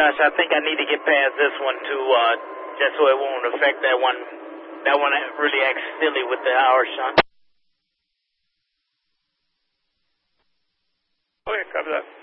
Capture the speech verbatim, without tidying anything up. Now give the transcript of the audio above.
Josh, I think I need to get past this one too, uh, just so it won't affect that one. That one really acts silly with the hour shunt. Okay, copy that.